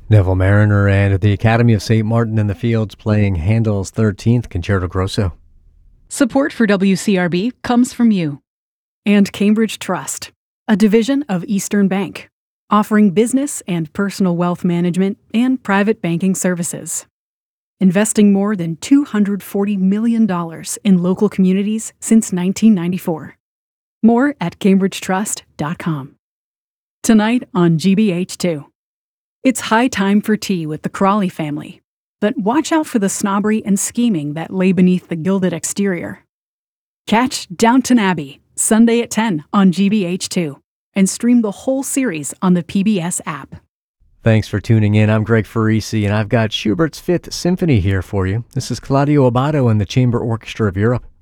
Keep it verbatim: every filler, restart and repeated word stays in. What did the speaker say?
Neville Mariner and the Academy of Saint Martin in the Fields playing Handel's thirteenth Concerto Grosso. Support for W C R B comes from you. And Cambridge Trust, a division of Eastern Bank, offering business and personal wealth management and private banking services. Investing more than two hundred forty million dollars in local communities since nineteen ninety-four. More at cambridge trust dot com. Tonight on G B H two. It's high time for tea with the Crawley family, but watch out for the snobbery and scheming that lay beneath the gilded exterior. Catch Downton Abbey, Sunday at ten on G B H two, and stream the whole series on the P B S app. Thanks for tuning in. I'm Greg Farisi, and I've got Schubert's Fifth Symphony here for you. This is Claudio Abbado and the Chamber Orchestra of Europe.